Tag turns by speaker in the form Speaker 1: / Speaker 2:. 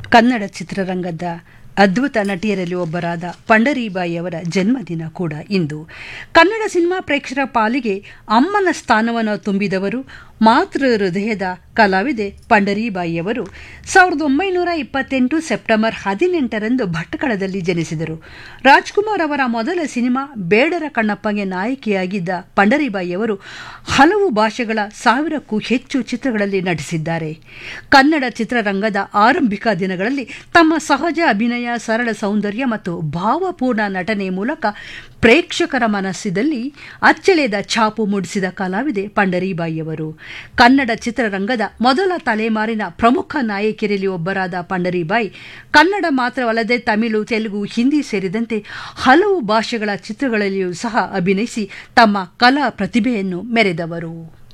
Speaker 1: ಕನ್ನಡ ಚಿತ್ರರಂಗದ ಅದ್ಭುತ ನಟಿಯರಲ್ಲಿ ಒಬ್ಬರಾದ ಪಂಡರೀಬಾಯಿಯವರ ಜನ್ಮದಿನ ಕೂಡ ಇಂದು. ಕನ್ನಡ ಸಿನಿಮಾ ಪ್ರೇಕ್ಷಕರ ಪಾಲಿಗೆ ಅಮ್ಮನ ಸ್ಥಾನವನ್ನು ತುಂಬಿದವರು ಮಾತೃ ಹೃದಯದ ಕಲಾವಿದೆ ಪಂಡರೀಬಾಯಿಯವರು 1928 ಸೆಪ್ಟೆಂಬರ್ 18ರಂದು ಭಟ್ಕಳದಲ್ಲಿ ಜನಿಸಿದರು. ರಾಜ್ಕುಮಾರ್ ಅವರ ಮೊದಲ ಸಿನಿಮಾ ಬೇಡರ ಕಣ್ಣಪ್ಪಗೆ ನಾಯಕಿಯಾಗಿದ್ದ ಪಂಡರೀಬಾಯಿಯವರು ಹಲವು ಭಾಷೆಗಳ 1000ಕ್ಕೂ ಹೆಚ್ಚು ಚಿತ್ರಗಳಲ್ಲಿ ನಟಿಸಿದ್ದಾರೆ. ಕನ್ನಡ ಚಿತ್ರರಂಗದ ಆರಂಭಿಕ ದಿನಗಳಲ್ಲಿ ತಮ್ಮ ಸಹಜ ಅಭಿನಯ, ಸರಳ ಸೌಂದರ್ಯ ಮತ್ತು ಭಾವಪೂರ್ಣ ನಟನೆ ಮೂಲಕ ಪ್ರೇಕ್ಷಕರ ಮನಸ್ಸಿನಲ್ಲಿ ಅಚ್ಚಳಿಯದ ಛಾಪು ಮೂಡಿಸಿದ ಕಲಾವಿದೆ ಪಂಡರೀಬಾಯಿಯವರು. ಕನ್ನಡ ಚಿತ್ರರಂಗದ ಮೊದಲ ತಲೆಮಾರಿನ ಪ್ರಮುಖ ನಾಯಕಿಯರಲ್ಲಿ ಒಬ್ಬರಾದ ಪಂಡರೀಬಾಯಿ ಕನ್ನಡ ಮಾತ್ರವಲ್ಲದೆ ತಮಿಳು, ತೆಲುಗು, ಹಿಂದಿ ಸೇರಿದಂತೆ ಹಲವು ಭಾಷೆಗಳ ಚಿತ್ರಗಳಲ್ಲಿಯೂ ಸಹ ಅಭಿನಯಿಸಿ ತಮ್ಮ ಕಲಾ ಪ್ರತಿಭೆಯನ್ನು ಮೆರೆದವರು.